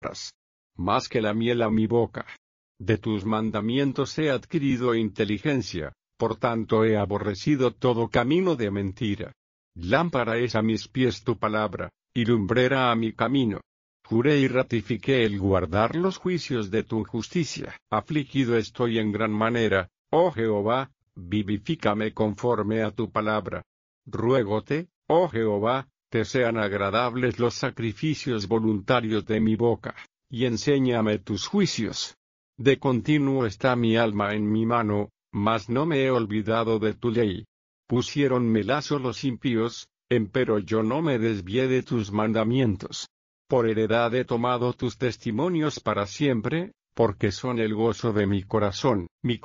palabras. Más que la miel a mi boca. De tus mandamientos he adquirido inteligencia, por tanto he aborrecido todo camino de mentira. Lámpara es a mis pies tu palabra, y lumbrera a mi camino. Juré y ratifiqué el guardar los juicios de tu justicia. Afligido estoy en gran manera, oh Jehová, vivifícame conforme a tu palabra. Ruégote, oh Jehová, te sean agradables los sacrificios voluntarios de mi boca, y enséñame tus juicios. De continuo está mi alma en mi mano, mas no me he olvidado de tu ley. Pusiéronme lazo los impíos, empero yo no me desvié de tus mandamientos. Por heredad he tomado tus testimonios para siempre, porque son el gozo de mi corazón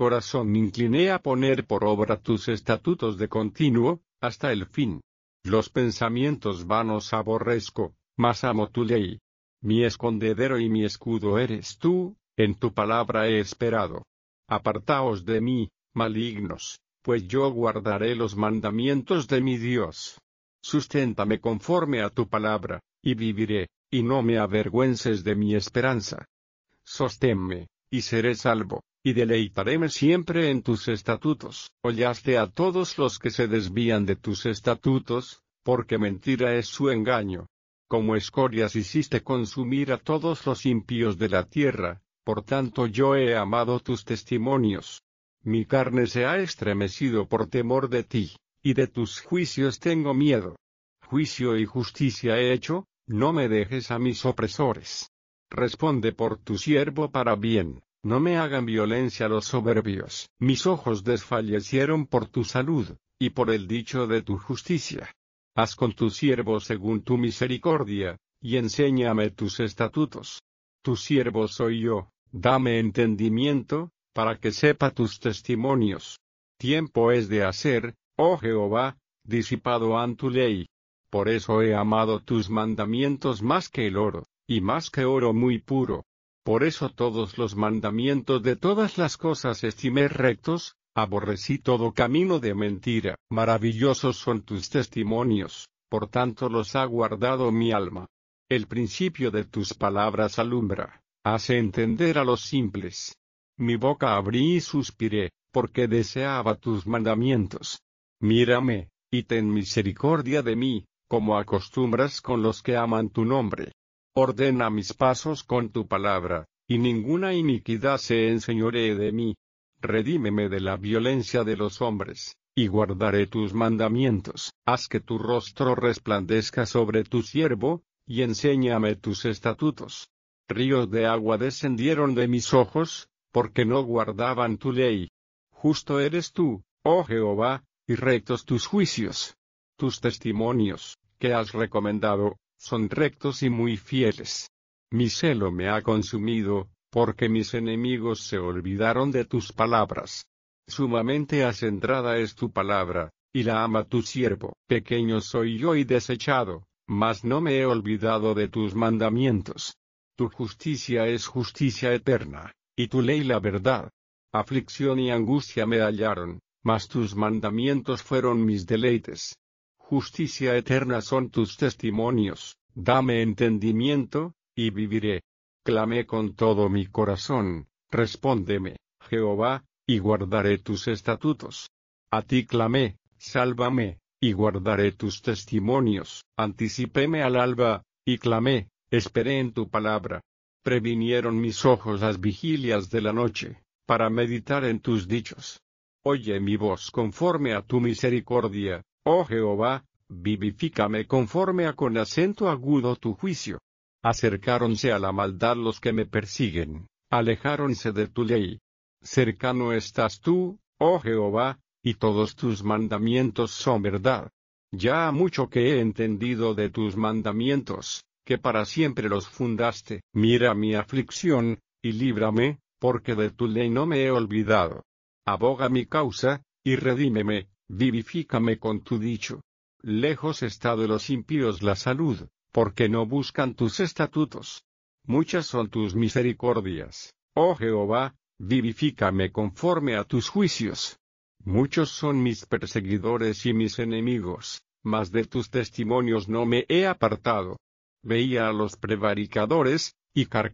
me incliné a poner por obra tus estatutos de continuo, hasta el fin. Los pensamientos vanos aborrezco, mas amo tu ley. Mi escondedero y mi escudo eres tú, en tu palabra he esperado. Apartaos de mí, malignos, pues yo guardaré los mandamientos de mi Dios. Susténtame conforme a tu palabra, y viviré, y no me avergüences de mi esperanza. Sosténme, y seré salvo, y deleitaréme siempre en tus estatutos. Hollaste a todos los que se desvían de tus estatutos, porque mentira es su engaño. Como escorias hiciste consumir a todos los impíos de la tierra, por tanto yo he amado tus testimonios. Mi carne se ha estremecido por temor de ti, y de tus juicios tengo miedo. Juicio y justicia he hecho, no me dejes a mis opresores. Responde por tu siervo para bien, no me hagan violencia los soberbios. Mis ojos desfallecieron por tu salud, y por el dicho de tu justicia. Haz con tu siervo según tu misericordia, y enséñame tus estatutos. Tu siervo soy yo, dame entendimiento, para que sepa tus testimonios. Tiempo es de hacer, oh Jehová, disipado han tu ley. Por eso he amado tus mandamientos más que el oro, y más que oro muy puro. Por eso todos los mandamientos de todas las cosas estimé rectos, aborrecí todo camino de mentira. Maravillosos son tus testimonios, por tanto los ha guardado mi alma. El principio de tus palabras alumbra, hace entender a los simples. Mi boca abrí y suspiré, porque deseaba tus mandamientos. Mírame, y ten misericordia de mí, como acostumbras con los que aman tu nombre. Ordena mis pasos con tu palabra, y ninguna iniquidad se enseñoree de mí. Redímeme de la violencia de los hombres, y guardaré tus mandamientos. Haz que tu rostro resplandezca sobre tu siervo, y enséñame tus estatutos. Ríos de agua descendieron de mis ojos, porque no guardaban tu ley. Justo eres tú, oh Jehová, y rectos tus juicios. Tus testimonios, que has recomendado, son rectos y muy fieles. Mi celo me ha consumido, porque mis enemigos se olvidaron de tus palabras. Sumamente acendrada es tu palabra, y la ama tu siervo. Pequeño soy yo y desechado, mas no me he olvidado de tus mandamientos. Tu justicia es justicia eterna, y tu ley la verdad. Aflicción y angustia me hallaron, mas tus mandamientos fueron mis deleites. Justicia eterna son tus testimonios, dame entendimiento, y viviré. Clamé con todo mi corazón, respóndeme, Jehová, y guardaré tus estatutos. A ti clamé, sálvame, y guardaré tus testimonios. Anticipéme al alba, y clamé, esperé en tu palabra. Previnieron mis ojos las vigilias de la noche, para meditar en tus dichos. Oye mi voz conforme a tu misericordia, oh Jehová, vivifícame conforme a con acento agudo tu juicio. Acercáronse a la maldad los que me persiguen, alejáronse de tu ley. Cercano estás tú, oh Jehová, y todos tus mandamientos son verdad. Ya ha mucho que he entendido de tus mandamientos, que para siempre los fundaste. Mira mi aflicción, y líbrame, porque de tu ley no me he olvidado. Aboga mi causa, y redímeme, vivifícame con tu dicho. Lejos está de los impíos la salud, porque no buscan tus estatutos. Muchas son tus misericordias, oh Jehová, vivifícame conforme a tus juicios. Muchos son mis perseguidores y mis enemigos, mas de tus testimonios no me he apartado. Veía a los prevaricadores, y